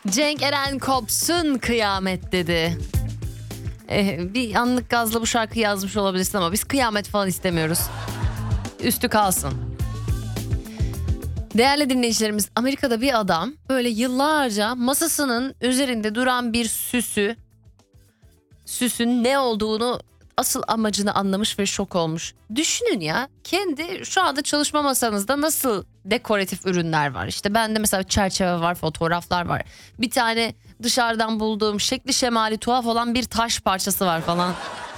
Cenk Eren kopsun kıyamet dedi. Bir anlık gazla bu şarkı yazmış olabilirsin ama biz kıyamet falan istemiyoruz. Üstü kalsın. Değerli dinleyicilerimiz, Amerika'da bir adam böyle yıllarca masasının üzerinde duran bir süsün ne olduğunu, asıl amacını anlamış ve şok olmuş. Düşünün ya, kendi şu anda çalışma masanızda nasıl dekoratif ürünler var. İşte bende mesela çerçeve var, fotoğraflar var. Bir tane dışarıdan bulduğum şekli şemali tuhaf olan bir taş parçası var falan.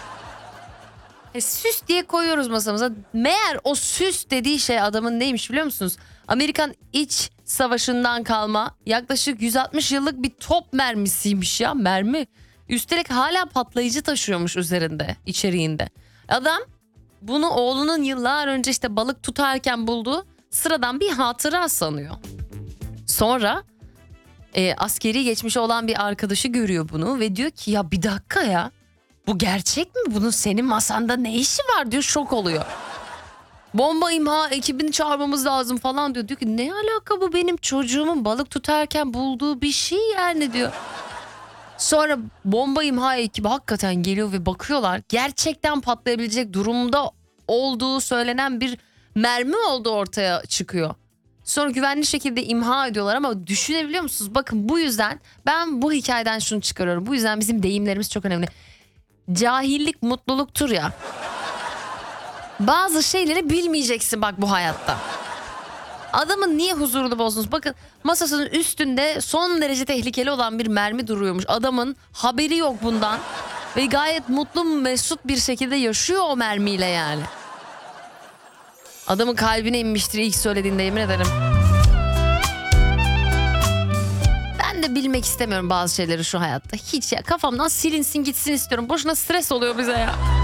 Süs diye koyuyoruz masamıza. Meğer o süs dediği şey adamın neymiş biliyor musunuz? Amerikan İç Savaşı'ndan kalma yaklaşık 160 yıllık bir top mermisiymiş ya, mermi. Üstelik hala patlayıcı taşıyormuş üzerinde, içeriğinde. Adam bunu oğlunun yıllar önce işte balık tutarken bulduğu sıradan bir hatıra sanıyor. Sonra askeri geçmişi olan bir arkadaşı görüyor bunu ve diyor ki ya bir dakika ya, bu gerçek mi? Bunun senin masanda ne işi var diyor, şok oluyor. Bomba imha ekibini çağırmamız lazım falan diyor. Diyor ki ne alaka, bu benim çocuğumun balık tutarken bulduğu bir şey yani diyor. Sonra bomba imha ekibi hakikaten geliyor ve bakıyorlar. Gerçekten patlayabilecek durumda olduğu söylenen bir mermi olduğu ortaya çıkıyor. Sonra güvenli şekilde imha ediyorlar ama düşünebiliyor musunuz? Bakın bu yüzden ben bu hikayeden şunu çıkarıyorum. Bu yüzden bizim deyimlerimiz çok önemli. Cahillik mutluluktur ya. Bazı şeyleri bilmeyeceksin bak bu hayatta. Adamın niye huzurunu bozdunuz? Bakın masasının üstünde son derece tehlikeli olan bir mermi duruyormuş. Adamın haberi yok bundan. Ve gayet mutlu mesut bir şekilde yaşıyor o mermiyle yani. Adamın kalbine inmiştir ilk söylediğinde, yemin ederim. Ben de bilmek istemiyorum bazı şeyleri şu hayatta. Hiç ya, kafamdan silinsin gitsin istiyorum. Boşuna stres oluyor bize ya.